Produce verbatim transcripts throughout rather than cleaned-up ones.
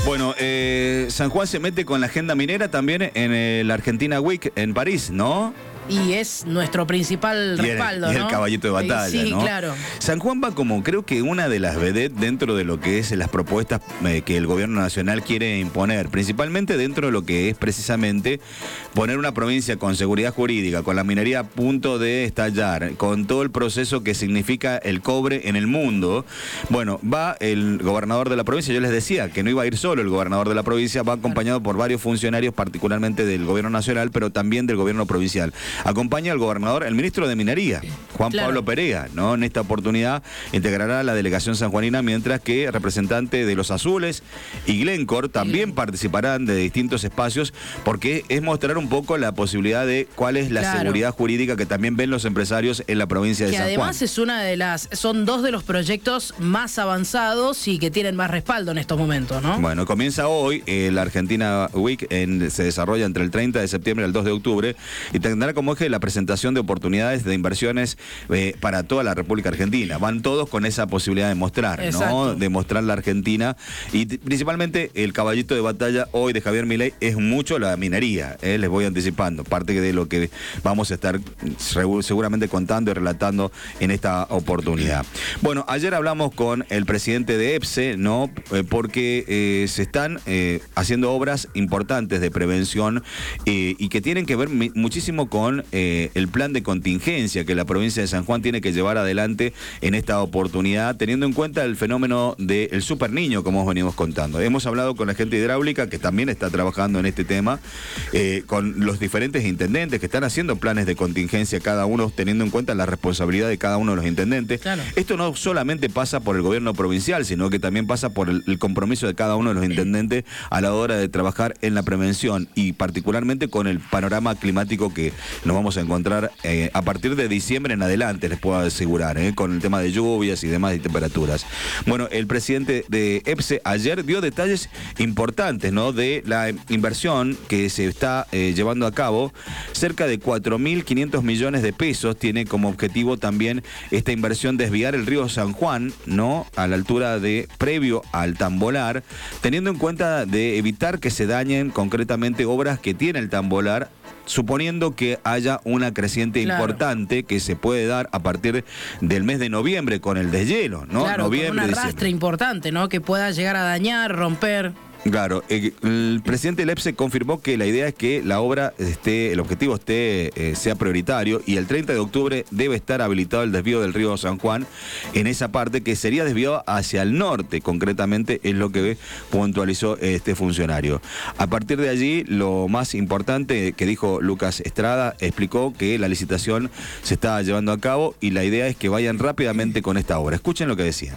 Bueno, eh, San Juan se mete con la agenda minera también en el Argentina Week en París, ¿no? Y es nuestro principal y respaldo, el, ¿no? Y el caballito de batalla, sí, ¿no? Claro. San Juan va como, creo que una de las vedettes dentro de lo que es las propuestas eh, que el gobierno nacional quiere imponer, principalmente dentro de lo que es precisamente poner una provincia con seguridad jurídica, con la minería a punto de estallar, con todo el proceso que significa el cobre en el mundo. Bueno, va el gobernador de la provincia, yo les decía que no iba a ir solo el gobernador de la provincia, va acompañado por varios funcionarios, particularmente del gobierno nacional, pero también del gobierno provincial. Acompaña al gobernador, el ministro de Minería, Juan claro. Pablo Perea, ¿no? En esta oportunidad integrará la delegación sanjuanina, mientras que representantes de los Azules y Glencore también participarán de distintos espacios, porque es mostrar un poco la posibilidad de cuál es la claro. seguridad jurídica que también ven los empresarios en la provincia de que San Juan. Además es una de las, son dos de los proyectos más avanzados y que tienen más respaldo en estos momentos, ¿no? Bueno, comienza hoy eh, la Argentina Week, en, se desarrolla entre el treinta de septiembre al dos de octubre y tendrá como eje la presentación de oportunidades de inversiones eh, para toda la República Argentina. Van todos con esa posibilidad de mostrar, Exacto. ¿no? De mostrar la Argentina y principalmente el caballito de batalla hoy de Javier Milei es mucho la minería, eh, les voy anticipando, parte de lo que vamos a estar seguramente contando y relatando en esta oportunidad. Bueno, ayer hablamos con el presidente de EPSE, ¿no? Eh, porque eh, se están eh, haciendo obras importantes de prevención eh, y que tienen que ver muchísimo con eh, el plan de contingencia que la provincia de San Juan tiene que llevar adelante en esta oportunidad, teniendo en cuenta el fenómeno del super niño, como venimos contando. Hemos hablado con la gente hidráulica que también está trabajando en este tema, eh, con los diferentes intendentes que están haciendo planes de contingencia, cada uno teniendo en cuenta la responsabilidad de cada uno de los intendentes. Claro. Esto no solamente pasa por el gobierno provincial, sino que también pasa por el, el compromiso de cada uno de los intendentes a la hora de trabajar en la prevención y particularmente con el panorama climático que nos vamos a encontrar eh, a partir de diciembre en adelante, les puedo asegurar, eh, con el tema de lluvias y demás y temperaturas. Bueno, el presidente de EPSE ayer dio detalles importantes, ¿no? De la inversión que se está eh, llevando a cabo, cerca de cuatro mil quinientos millones de pesos, tiene como objetivo también esta inversión desviar el río San Juan, ¿no? A la altura de previo al Tambolar, teniendo en cuenta de evitar que se dañen concretamente obras que tiene el Tambolar, suponiendo que haya una creciente claro. importante que se puede dar a partir del mes de noviembre con el deshielo, ¿no? Claro, noviembre, con un arrastre diciembre. importante, ¿no? Que pueda llegar a dañar, romper. Claro, eh, el presidente del EPSE confirmó que la idea es que la obra esté, el objetivo esté, eh, sea prioritario y el treinta de octubre debe estar habilitado el desvío del río San Juan en esa parte que sería desviado hacia el norte, concretamente es lo que puntualizó este funcionario. A partir de allí, lo más importante que dijo Lucas Estrada, explicó que la licitación se está llevando a cabo y la idea es que vayan rápidamente con esta obra. Escuchen lo que decía.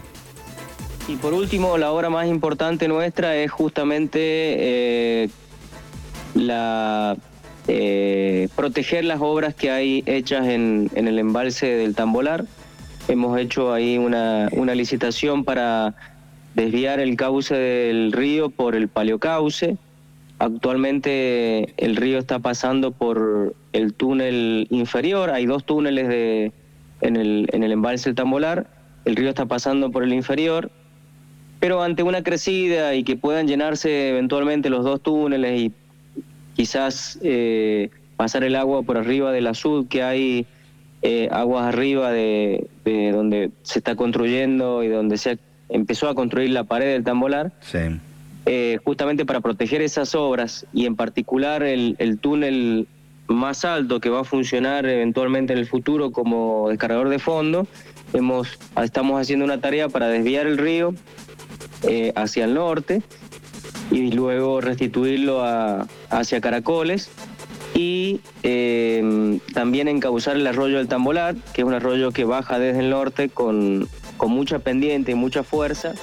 Y por último, la obra más importante nuestra es justamente eh, la eh, proteger las obras que hay hechas en, en el embalse del Tambolar. Hemos hecho ahí una, una licitación para desviar el cauce del río por el paleocauce. Actualmente el río está pasando por el túnel inferior, hay dos túneles de, en, el, en el embalse del Tambolar, el río está pasando por el inferior. Pero ante una crecida y que puedan llenarse eventualmente los dos túneles y quizás eh, pasar el agua por arriba del azul, que hay eh, aguas arriba de, de donde se está construyendo y donde se empezó a construir la pared del Tambolar, sí. eh, justamente para proteger esas obras y en particular el, el túnel más alto que va a funcionar eventualmente en el futuro como descargador de fondo, hemos, estamos haciendo una tarea para desviar el río Eh, hacia el norte y luego restituirlo a, hacia Caracoles y eh, también encauzar el arroyo del Tambolar, que es un arroyo que baja desde el norte con, con mucha pendiente y mucha fuerza.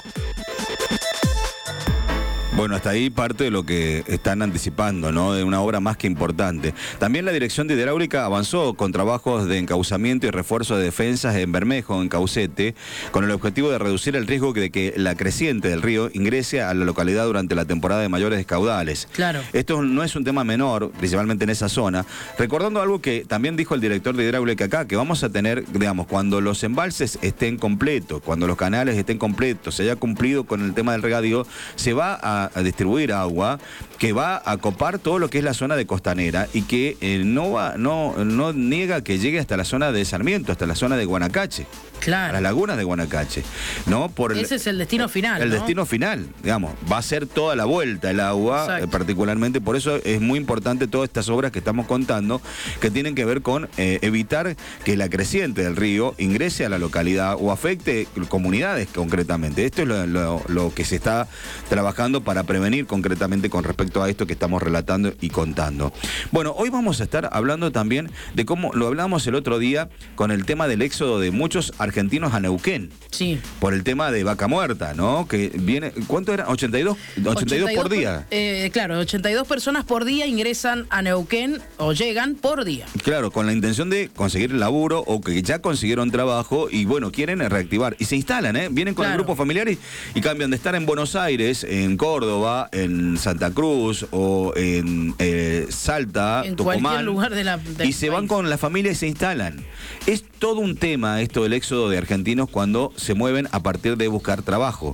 Bueno, hasta ahí parte de lo que están anticipando, ¿no? De una obra más que importante. También la Dirección de Hidráulica avanzó con trabajos de encauzamiento y refuerzo de defensas en Bermejo, en Caucete, con el objetivo de reducir el riesgo de que la creciente del río ingrese a la localidad durante la temporada de mayores caudales. Claro. Esto no es un tema menor, principalmente en esa zona. Recordando algo que también dijo el director de Hidráulica acá, que vamos a tener, digamos, cuando los embalses estén completos, cuando los canales estén completos, se haya cumplido con el tema del regadío, se va a a, a distribuir agua que va a copar todo lo que es la zona de Costanera y que eh, no va, no, no niega que llegue hasta la zona de Sarmiento, hasta la zona de Guanacache. Claro. A las lagunas de Guanacache. ¿No? Por el, Ese es el destino final. El ¿no? destino final, digamos. Va a ser toda la vuelta el agua, eh, particularmente. Por eso es muy importante todas estas obras que estamos contando, que tienen que ver con eh, evitar que la creciente del río ingrese a la localidad o afecte comunidades concretamente. Esto es lo, lo, lo que se está trabajando para prevenir concretamente con respecto a esto que estamos relatando y contando. Bueno, hoy vamos a estar hablando también de cómo lo hablamos el otro día con el tema del éxodo de muchos argentinos a Neuquén. Sí. Por el tema de Vaca Muerta, ¿no? Que viene, ¿cuánto era? ochenta y dos, ochenta y dos por día. Eh, claro, ochenta y dos personas por día ingresan a Neuquén o llegan por día. Claro, con la intención de conseguir laburo o que ya consiguieron trabajo y bueno, quieren reactivar. Y se instalan, ¿eh? Vienen con claro. el grupo familiar y, y cambian de estar en Buenos Aires, en Córdoba, en Santa Cruz o en eh, Salta, en Tucumán. cualquier lugar de la del Y se país. van con la familia y se instalan. Es todo un tema esto del éxodo de argentinos cuando se mueven a partir de buscar trabajo.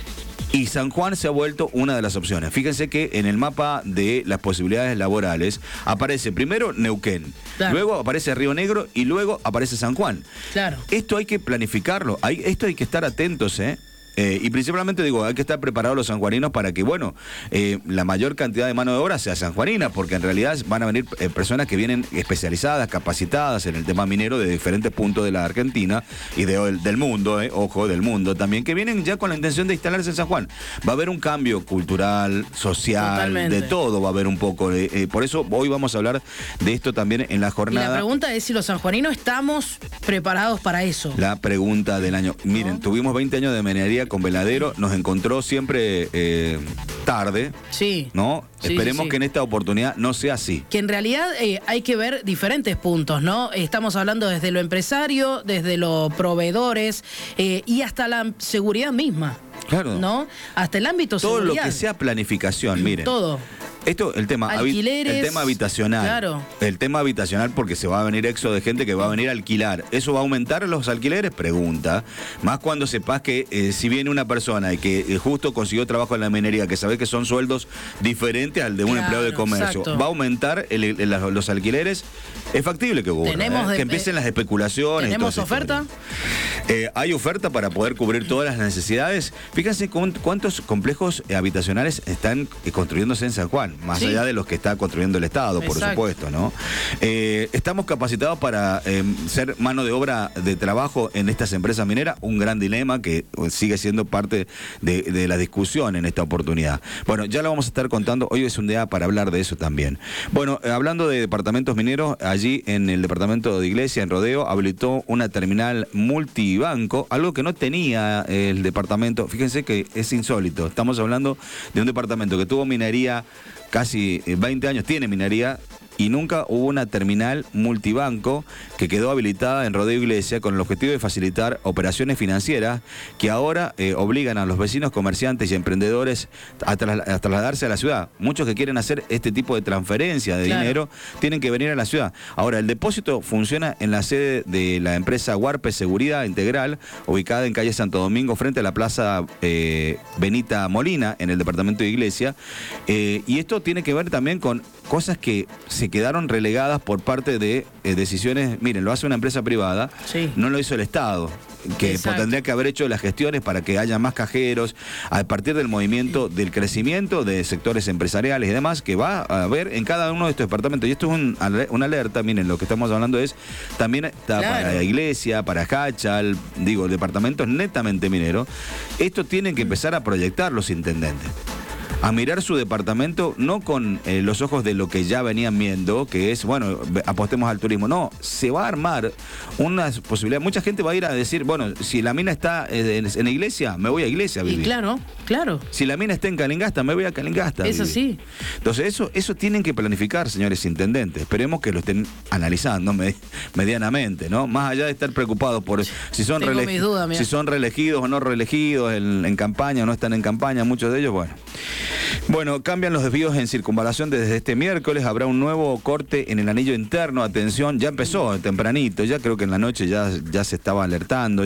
Y San Juan se ha vuelto una de las opciones. Fíjense que en el mapa de las posibilidades laborales aparece primero Neuquén, claro. luego aparece Río Negro y luego aparece San Juan. Claro. Esto hay que planificarlo, hay, esto hay que estar atentos, ¿eh? Eh, y principalmente digo, hay que estar preparados los sanjuaninos para que, bueno, eh, la mayor cantidad de mano de obra sea sanjuanina, porque en realidad van a venir eh, personas que vienen especializadas, capacitadas en el tema minero de diferentes puntos de la Argentina y de, del mundo, eh, ojo, del mundo también, que vienen ya con la intención de instalarse en San Juan. Va a haber un cambio cultural, social, totalmente. De todo va a haber un poco. Eh, eh, por eso hoy vamos a hablar de esto también en la jornada. Y la pregunta es si los sanjuaninos estamos preparados para eso. La pregunta del año. Miren, ¿no? Tuvimos veinte años de minería con Veladero, nos encontró siempre eh, tarde, sí, ¿no? Sí, Esperemos sí, sí. que en esta oportunidad no sea así. Que en realidad eh, hay que ver diferentes puntos, ¿no? Estamos hablando desde lo empresario, desde los proveedores eh, y hasta la seguridad misma. Claro. ¿No? Hasta el ámbito todo seguridad. Lo que sea planificación, miren. Todo. Esto, el tema, alquileres, el tema habitacional. Claro. El tema habitacional porque se va a venir éxodo de gente que va a venir a alquilar. ¿Eso va a aumentar los alquileres? Pregunta. Más cuando sepas que eh, si viene una persona y que eh, justo consiguió trabajo en la minería, que sabes que son sueldos diferentes al de un claro, empleado de comercio, exacto. ¿va a aumentar el, el, el, los alquileres? Es factible que ocurra, ¿eh? de, que empiecen las especulaciones. ¿Tenemos oferta? Eh, hay oferta para poder cubrir todas las necesidades. Fíjense con, cuántos complejos eh, habitacionales están eh, construyéndose en San Juan, más sí. allá de los que está construyendo el Estado, por Exacto. supuesto, ¿no? Eh, estamos capacitados para eh, ser mano de obra de trabajo en estas empresas mineras, un gran dilema que sigue siendo parte de, de la discusión en esta oportunidad. Bueno, ya lo vamos a estar contando, hoy es un día para hablar de eso también. Bueno, eh, hablando de departamentos mineros, allí en el departamento de Iglesia, en Rodeo, habilitó una terminal multibanco, algo que no tenía el departamento. Fíjense que es insólito, estamos hablando de un departamento que tuvo minería casi veinte años, tiene minería, y nunca hubo una terminal multibanco que quedó habilitada en Rodeo Iglesia con el objetivo de facilitar operaciones financieras que ahora eh, obligan a los vecinos, comerciantes y emprendedores a, trasla a trasladarse a la ciudad. Muchos que quieren hacer este tipo de transferencia de claro. dinero tienen que venir a la ciudad. Ahora, el depósito funciona en la sede de la empresa Huarpe Seguridad Integral, ubicada en calle Santo Domingo, frente a la plaza eh, Benita Molina, en el departamento de Iglesia. Eh, y esto tiene que ver también con cosas que se quedaron relegadas por parte de eh, decisiones, miren, lo hace una empresa privada, sí. no lo hizo el Estado, que tendría que haber hecho las gestiones para que haya más cajeros, a partir del movimiento del crecimiento de sectores empresariales y demás, que va a haber en cada uno de estos departamentos. Y esto es un, una alerta, miren, lo que estamos hablando es, también está claro. para la Iglesia, para Hachal, digo, departamentos netamente mineros. Esto tienen que empezar a proyectar los intendentes. A mirar su departamento no con eh, los ojos de lo que ya venían viendo, que es, bueno, apostemos al turismo. No, se va a armar una posibilidad. Mucha gente va a ir a decir, bueno, si la mina está en, en Iglesia, me voy a Iglesia a vivir. Y claro, claro. Si la mina está en Calingasta, me voy a Calingasta a Eso vivir. sí. Entonces, eso, eso tienen que planificar, señores intendentes. Esperemos que lo estén analizando med medianamente, ¿no? Más allá de estar preocupados por si son, mis dudas, si son reelegidos o no reelegidos en, en campaña o no están en campaña, muchos de ellos, bueno. Bueno, cambian los desvíos en circunvalación desde este miércoles. Habrá un nuevo corte en el anillo interno. Atención, ya empezó tempranito. Ya creo que en la noche ya, ya se estaba alertando.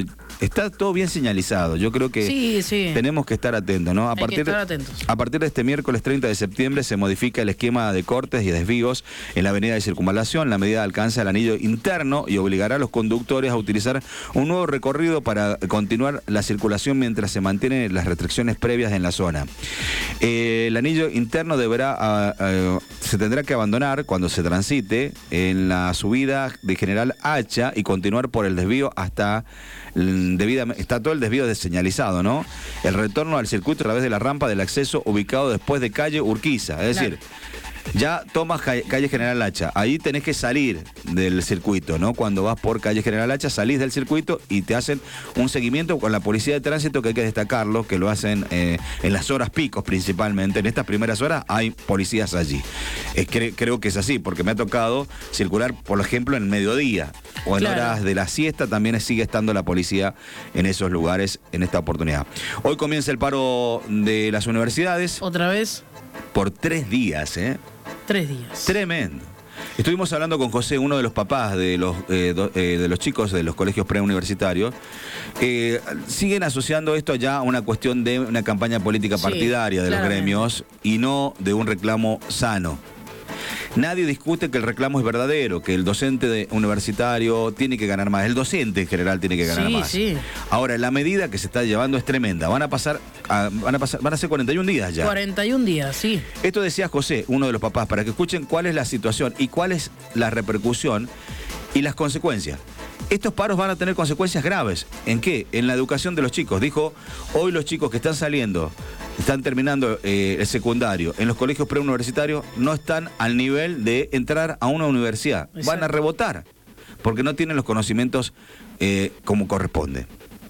está todo bien señalizado. Yo creo que sí, sí. tenemos que estar atentos, ¿no? A Hay partir, que estar atentos. A partir de este miércoles treinta de septiembre se modifica el esquema de cortes y desvíos en la avenida de Circunvalación. La medida alcanza el anillo interno y obligará a los conductores a utilizar un nuevo recorrido para continuar la circulación mientras se mantienen las restricciones previas en la zona. Eh, el anillo interno deberá, a, a, se tendrá que abandonar cuando se transite en la subida de General Hacha y continuar por el desvío hasta debida, está todo el desvío señalizado, ¿no? El retorno al circuito a través de la rampa del acceso ubicado después de calle Urquiza, es decir, claro. Ya tomas calle General Hacha, ahí tenés que salir del circuito, ¿no? Cuando vas por calle General Hacha, salís del circuito y te hacen un seguimiento con la policía de tránsito, que hay que destacarlo, que lo hacen eh, en las horas picos principalmente. En estas primeras horas hay policías allí. Eh, cre creo que es así, porque me ha tocado circular, por ejemplo, en mediodía o en claro. horas de la siesta, también sigue estando la policía en esos lugares en esta oportunidad. Hoy comienza el paro de las universidades. ¿Otra vez? Por tres días, ¿eh? Tres días. Tremendo. Estuvimos hablando con José, uno de los papás de los, eh, do, eh, de los chicos de los colegios preuniversitarios. Eh, siguen asociando esto ya a una cuestión de una campaña política partidaria sí, de claramente. Los gremios y no de un reclamo sano. Nadie discute que el reclamo es verdadero, que el docente de universitario tiene que ganar más, el docente en general tiene que ganar sí, más. Sí. Ahora, la medida que se está llevando es tremenda. Van a pasar, a, van a pasar, van a ser cuarenta y un días ya. cuarenta y un días, sí. Esto decía José, uno de los papás, para que escuchen cuál es la situación y cuál es la repercusión y las consecuencias. Estos paros van a tener consecuencias graves. ¿En qué? En la educación de los chicos. Dijo, hoy los chicos que están saliendo, están terminando eh, el secundario, en los colegios preuniversitarios, no están al nivel de entrar a una universidad. Exacto. Van a rebotar, porque no tienen los conocimientos eh, como corresponde.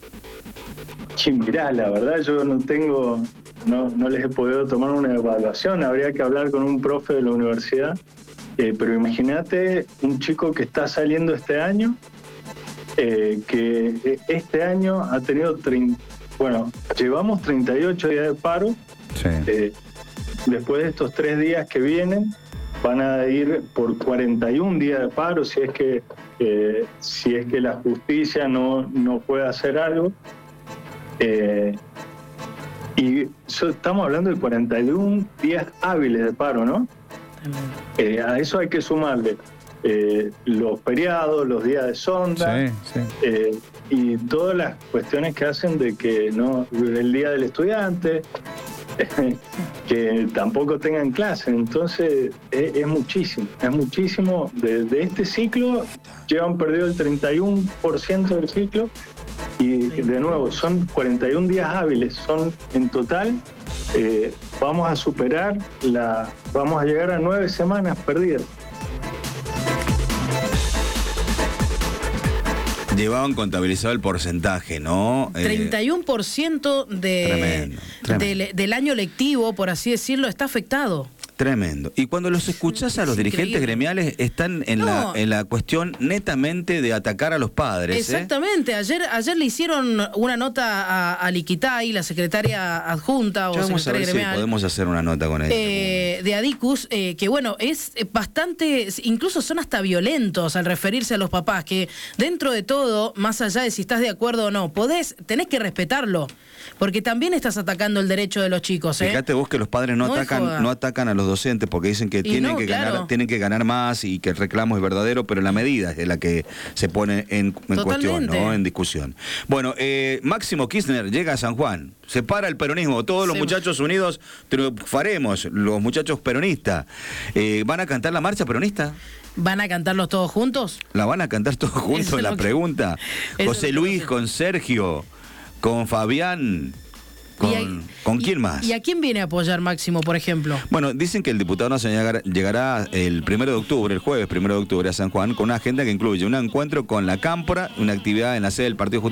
Sí, mirá, la verdad yo no tengo, no, no les he podido tomar una evaluación. Habría que hablar con un profe de la universidad. Eh, pero imagínate un chico que está saliendo este año, Eh, que este año ha tenido, bueno, llevamos treinta y ocho días de paro. Sí. Eh, después de estos tres días que vienen, van a ir por cuarenta y un días de paro si es que, eh, si es que la justicia no, no puede hacer algo. Eh, y so, estamos hablando de cuarenta y un días hábiles de paro, ¿no? Eh, a eso hay que sumarle Eh, los feriados, los días de sonda, sí, sí. Eh, y todas las cuestiones que hacen de que no el día del estudiante, eh, que tampoco tengan clase. Entonces es, es muchísimo, es muchísimo. De, de este ciclo llevan perdido el treinta y uno por ciento del ciclo y de nuevo son cuarenta y un días hábiles, son en total, eh, vamos a superar, la, vamos a llegar a nueve semanas perdidas. Llevaban contabilizado el porcentaje, ¿no? treinta y uno por ciento de, tremendo, tremendo. Del, del año lectivo, por así decirlo, está afectado. Tremendo. Y cuando los escuchás a los dirigentes gremiales, están en, no. la, en la cuestión netamente de atacar a los padres. Exactamente. ¿eh? Ayer ayer le hicieron una nota a, a Liquitay, la secretaria adjunta o ya vamos secretaria a ver gremial. Si podemos hacer una nota con ella. Eh, de Adicus, eh, que bueno, es bastante, incluso son hasta violentos al referirse a los papás, que dentro de todo, más allá de si estás de acuerdo o no, podés, tenés que respetarlo. Porque también estás atacando el derecho de los chicos, ¿eh? Fíjate vos que los padres no, no atacan, no atacan a los docentes porque dicen que tienen, no, que claro. ganar, tienen que ganar más y que el reclamo es verdadero, pero la medida es la que se pone en, en cuestión, ¿no? En discusión. Bueno, eh, Máximo Kirchner llega a San Juan, se para el peronismo, todos los sí. muchachos unidos triunfaremos, los muchachos peronistas. Eh, ¿Van a cantar la marcha peronista? ¿Van a cantarlos todos juntos? La van a cantar todos juntos, la que... pregunta. José Luis con Sergio, con Fabián, con, a, ¿con quién y, más? ¿Y a quién viene a apoyar Máximo, por ejemplo? Bueno, dicen que el diputado nacional llegará el primero de octubre, el jueves primero de octubre a San Juan, con una agenda que incluye un encuentro con la Cámpora, una actividad en la sede del Partido Justicialista